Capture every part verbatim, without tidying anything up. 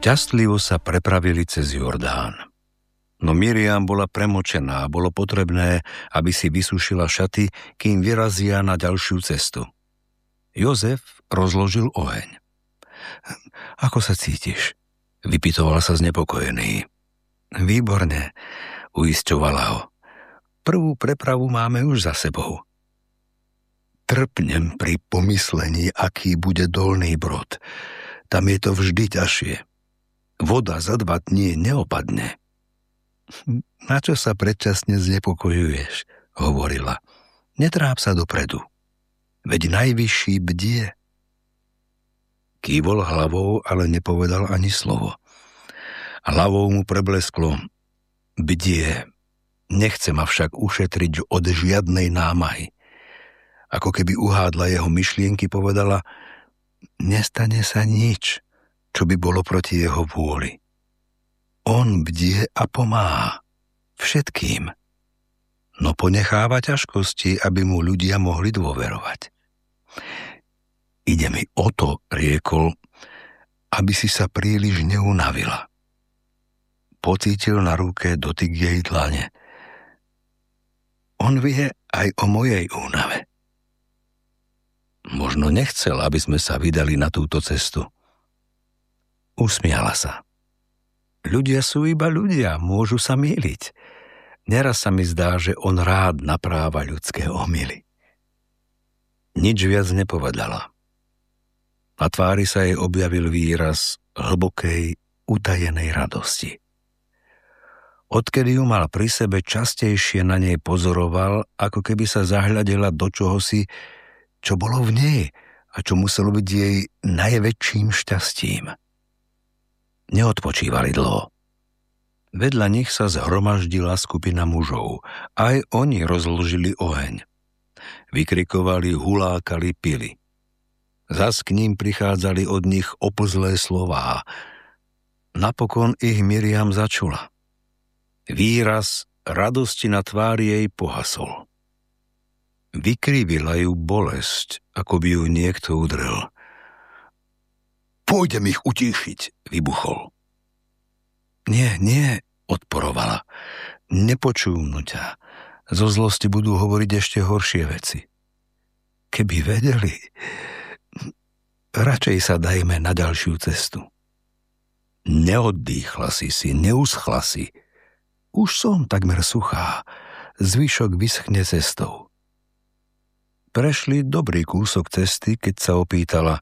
Šťastlivo sa prepravili cez Jordán. No Miriam bola premočená a bolo potrebné, aby si vysušila šaty, kým vyrazia na ďalšiu cestu. Jozef rozložil oheň. Ako sa cítiš? Vypytoval sa znepokojený. Výborne, uisťovala ho. Prvú prepravu máme už za sebou. Trpnem pri pomyslení, aký bude Dolný Brod. Tam je to vždy ťažšie. Voda za dva dní neopadne. Na čo sa predčasne znepokojuješ, hovorila. Netráp sa dopredu. Veď najvyšší bdie. Kývol hlavou, ale nepovedal ani slovo. Hlavou mu preblesklo. Bdie. Nechce ma však ušetriť od žiadnej námahy. Ako keby uhádla jeho myšlienky, povedala, nestane sa nič, čo by bolo proti jeho vôli. On bdie a pomáha. Všetkým. No ponecháva ťažkosti, aby mu ľudia mohli dôverovať. Ide mi o to, riekol, aby si sa príliš neunavila. Pocítil na ruke dotyk jej dlane. On vie aj o mojej únave. Možno nechcel, aby sme sa vydali na túto cestu. Usmiala sa. Ľudia sú iba ľudia, môžu sa mýliť. Neraz sa mi zdá, že on rád napráva ľudské omyly. Nič viac nepovedala. Na tvári sa jej objavil výraz hlbokej, utajenej radosti. Odkedy ju mal pri sebe, častejšie na nej pozoroval, ako keby sa zahľadela do čohosi, čo bolo v nej a čo muselo byť jej najväčším šťastím. Neodpočívali dlho. Vedľa nich sa zhromaždila skupina mužov. Aj oni rozložili oheň. Vykrikovali, hulákali, pili. Zas k ním prichádzali od nich oplzlé slová. Napokon ich Miriam začula. Výraz radosti na tvári jej pohasol. Vykrivila ju bolesť, ako by ju niekto udrel. Pôjdem ich utíšiť, vybuchol. Nie, nie, odporovala. Nepočúvnu ťa. Zo zlosti budú hovoriť ešte horšie veci. Keby vedeli, radšej sa dajme na ďalšiu cestu. Neoddýchla si si, neuschla si. Už som takmer suchá. Zvyšok vyschne cestou. Prešli dobrý kúsok cesty, keď sa opýtala,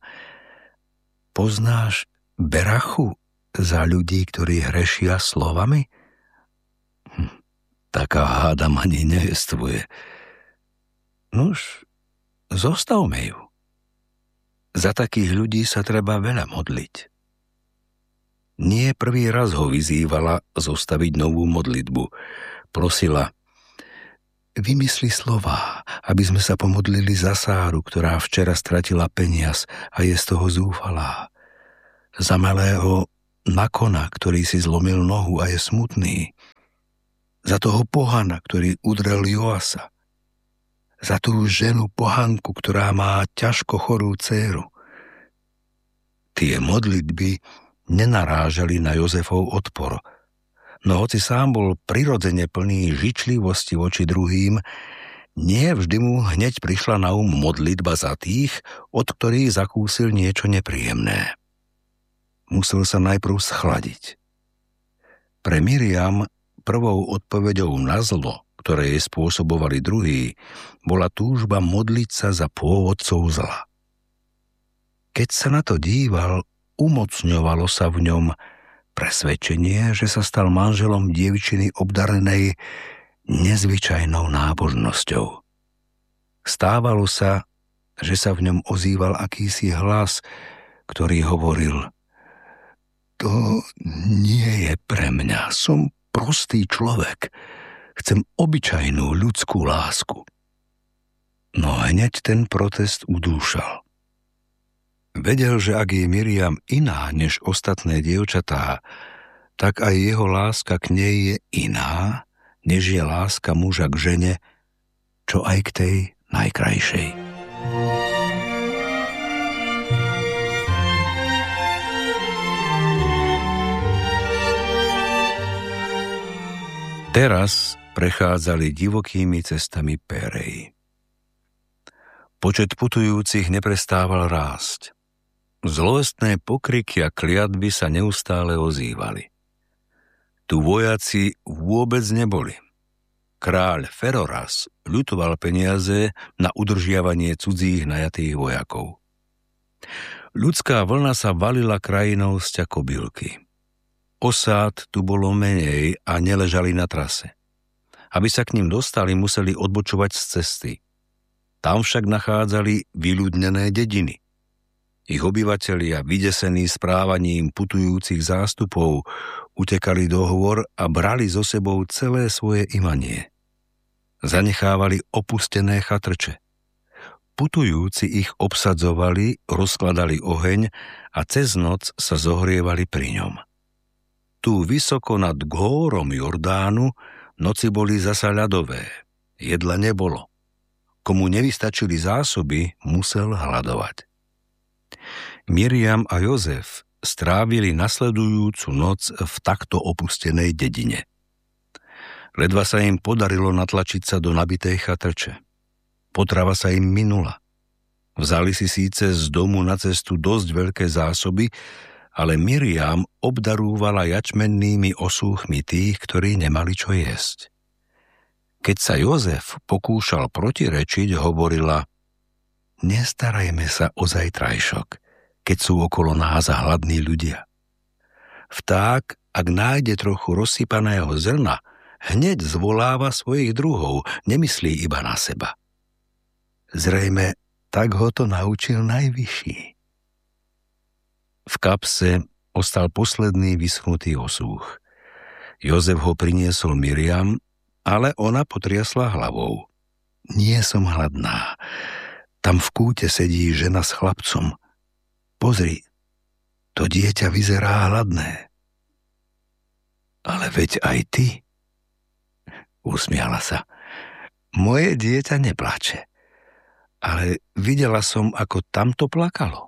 poznáš berachu za ľudí, ktorí hrešia slovami? Hm, taká hádam ani nejestvuje. Nuž, zostavme ju. Za takých ľudí sa treba veľa modliť. Nie prvý raz ho vyzývala zostaviť novú modlitbu. Prosila, vymysli slová, aby sme sa pomodlili za Sáru, ktorá včera stratila peniaz a je z toho zúfalá. Za malého Nakona, ktorý si zlomil nohu a je smutný. Za toho pohana, ktorý udrel Joasa. Za tú ženu pohanku, ktorá má ťažko chorú dcéru. Tie modlitby nenarážali na Jozefov odpor. No hoci sám bol prirodzene plný žičlivosti voči druhým, nie vždy mu hneď prišla na um modlitba za tých, od ktorých zakúsil niečo nepríjemné. Musel sa najprv schladiť. Pre Miriam prvou odpoveďou na zlo, ktoré jej spôsobovali druhí, bola túžba modliť sa za pôvodcov zla. Keď sa na to díval, umocňovalo sa v ňom presvedčenie, že sa stal manželom dievčiny obdarenej nezvyčajnou nábožnosťou. Stávalo sa, že sa v ňom ozýval akýsi hlas, ktorý hovoril: to nie je pre mňa, som prostý človek, chcem obyčajnú ľudskú lásku. No hneď ten protest udúšal. Vedel, že ak je Miriam iná než ostatné dievčatá, tak aj jeho láska k nej je iná, než je láska muža k žene, čo aj k tej najkrajšej. Teraz prechádzali divokými cestami Pérej. Počet putujúcich neprestával rásť. Zlostné pokriky a kliatby sa neustále ozývali. Tu vojaci vôbec neboli. Kráľ Feroras ľutoval peniaze na udržiavanie cudzích najatých vojakov. Ľudská vlna sa valila krajinou sťa kobylky. Osád tu bolo menej a neležali na trase. Aby sa k ním dostali, museli odbočovať z cesty. Tam však nachádzali vyľudnené dediny. Ich obyvatelia, vydesení správaním putujúcich zástupov, utekali do hôr a brali so sebou celé svoje imanie. Zanechávali opustené chatrče. Putujúci ich obsadzovali, rozkladali oheň a cez noc sa zohrievali pri ňom. Tu vysoko nad górom Jordánu noci boli zasa ľadové. Jedla nebolo. Komu nevystačili zásoby, musel hladovať. Miriam a Jozef strávili nasledujúcu noc v takto opustenej dedine. Ledva sa im podarilo natlačiť sa do nabitej chatrče. Potrava sa im minula. Vzali si síce z domu na cestu dosť veľké zásoby, ale Miriam obdarúvala jačmennými osúchmi tých, ktorí nemali čo jesť. Keď sa Jozef pokúšal protirečiť, hovorila: nestarajme sa o zajtrajšok, keď sú okolo nás hladní ľudia. Vták, ak nájde trochu rozsypaného zrna, hneď zvoláva svojich druhov, nemyslí iba na seba. Zrejme tak ho to naučil Najvyšší. V kapse ostal posledný vyschnutý osúch. Jozef ho priniesol Miriam, ale ona potriasla hlavou. Nie som hladná. Tam v kúte sedí žena s chlapcom. Pozri, to dieťa vyzerá hladné. Ale veď aj ty. Usmiala sa. Moje dieťa neplače. Ale videla som, ako tamto plakalo.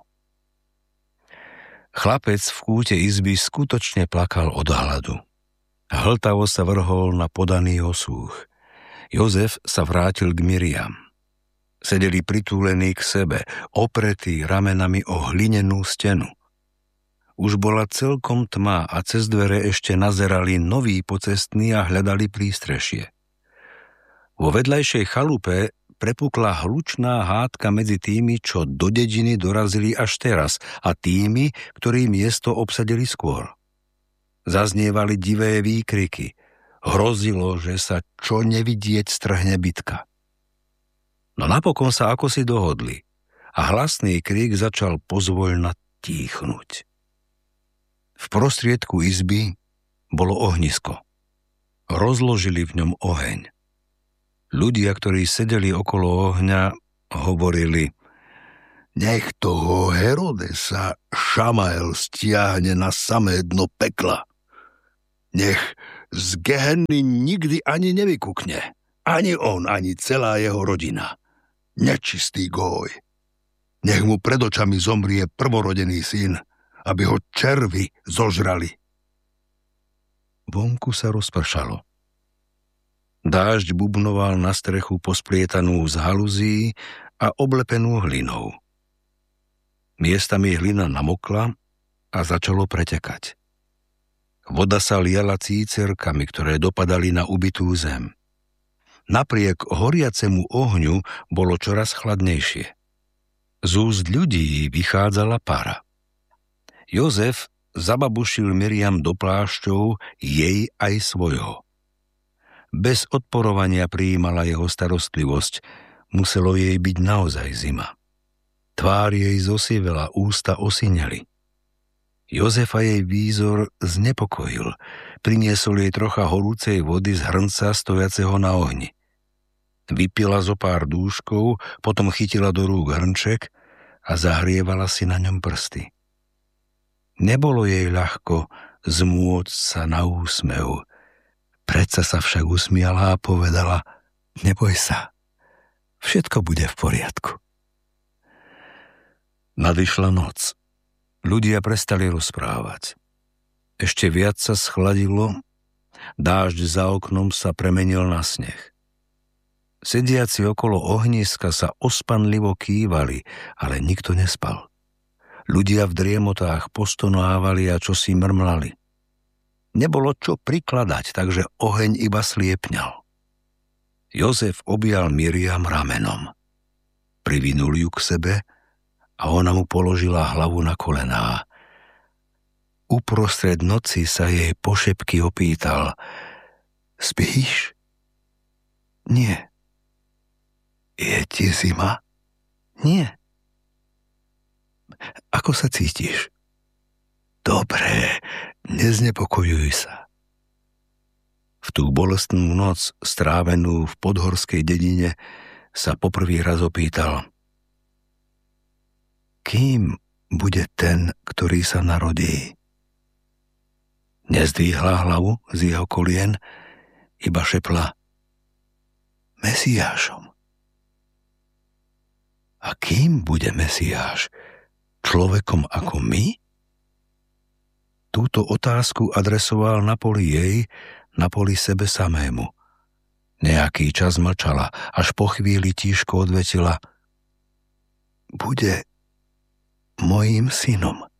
Chlapec v kúte izby skutočne plakal od hladu. Hltavo sa vrhol na podaný osúch. Jozef sa vrátil k Miriam. Sedeli pritúlení k sebe, opretí ramenami o hlinenú stenu. Už bola celkom tma a cez dvere ešte nazerali noví pocestní a hľadali prístrešie. Vo vedľajšej chalupe prepukla hlučná hádka medzi tými, čo do dediny dorazili až teraz, a tými, ktorí miesto obsadili skôr. Zaznievali divé výkriky. Hrozilo, že sa čo nevidieť strhne bitka. No napokon sa akosi dohodli a hlasný krík začal pozvoľna tíchnuť. V prostriedku izby bolo ohnisko. Rozložili v ňom oheň. Ľudia, ktorí sedeli okolo ohňa, hovorili: nech toho Herodesa Šamael stiahne na samé dno pekla. Nech z Gehenny nikdy ani nevykukne. Ani on, ani celá jeho rodina. Nečistý gój. Nech mu pred očami zomrie prvorodený syn, aby ho červy zožrali. Vonku sa rozpršalo. Dážď bubnoval na strechu posplietanú z haluzí a oblepenú hlinou. Miestami hlina namokla a začalo pretekať. Voda sa liala cícerkami, ktoré dopadali na ubitú zem. Napriek horiacemu ohňu bolo čoraz chladnejšie. Z úst ľudí vychádzala para. Jozef zababušil Miriam do plášťov, jej aj svojho. Bez odporovania prijímala jeho starostlivosť, muselo jej byť naozaj zima. Tvár jej zosivela, ústa osineli. Jozefa jej výzor znepokojil. Priniesol jej trocha horúcej vody z hrnca stojaceho na ohni. Vypila zo pár dúškov, potom chytila do rúk hrnček a zahrievala si na ňom prsty. Nebolo jej ľahko zmôcť sa na úsmev. Predsa sa však usmiala a povedala: neboj sa, všetko bude v poriadku. Nadišla noc. Ľudia prestali rozprávať. Ešte viac sa schladilo Dážď za oknom sa premenil na sneh. Sediaci okolo ohniska sa ospanlivo kývali, ale nikto nespal. Ľudia v driemotách postonávali a čosi mrmlali. Nebolo čo prikladať, takže oheň iba sliepňal. Jozef objal Miriam ramenom. Privinul ju k sebe a ona mu položila hlavu na kolená. Uprostred noci sa jej pošepky opýtal: Spíš? Nie. Je ti zima? Nie. Ako sa cítiš? Dobre, neznepokojuj sa. V tú bolestnú noc, strávenú v podhorskej dedine, sa poprvý raz opýtal: Kým bude ten, ktorý sa narodí? Nezdvíhla hlavu z jeho kolien, iba šepla: Mesiášom. A kým bude Mesiáš? Človekom ako my? Túto otázku adresoval na poli jej, na poli sebe samému. Nejaký čas mlčala, až po chvíli tížko odvetila: Bude mojím synom.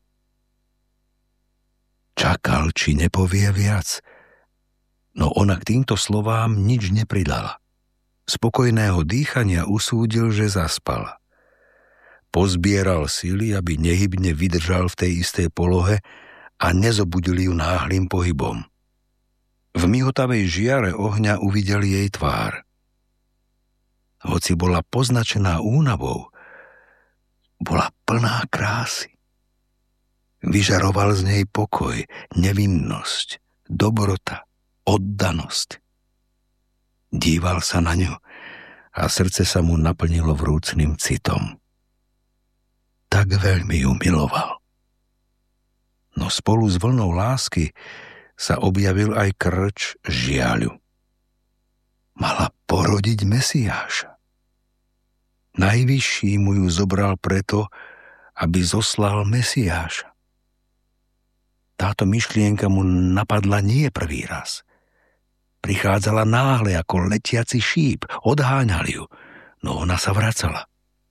Čakal, či nepovie viac, no ona k týmto slovám nič nepridala. Spokojného dýchania usúdil, že zaspala. Pozbieral sily, aby nehybne vydržal v tej istej polohe a nezobudili ju náhlym pohybom. V mihotavej žiare ohňa uvidel jej tvár. Hoci bola poznačená únavou, bola plná krásy. Vyžaroval z nej pokoj, nevinnosť, dobrota, oddanosť. Díval sa na ňu a srdce sa mu naplnilo vrúcnym citom. Tak veľmi ju miloval. No spolu s vlnou lásky sa objavil aj krč žiaľu. Mala porodiť Mesiáša. Najvyšší mu ju zobral preto, aby zoslal Mesiáša. Táto myšlienka mu napadla nie prvý raz. Prichádzala náhle ako letiaci šíp, odháňal ju, no ona sa vracala.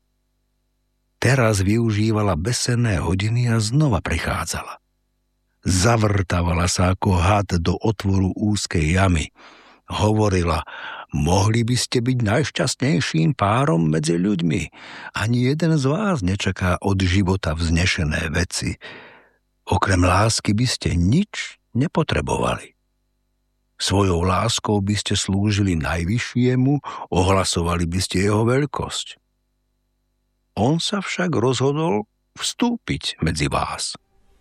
Teraz využívala bezcenné hodiny a znova prichádzala. Zavrtávala sa ako had do otvoru úzkej jamy. Hovorila: Mohli by ste byť najšťastnejším párom medzi ľuďmi. Ani jeden z vás nečaká od života vznešené veci. Okrem lásky by ste nič nepotrebovali. Svojou láskou by ste slúžili Najvyššiemu, ohlasovali by ste jeho veľkosť. On sa však rozhodol vstúpiť medzi vás.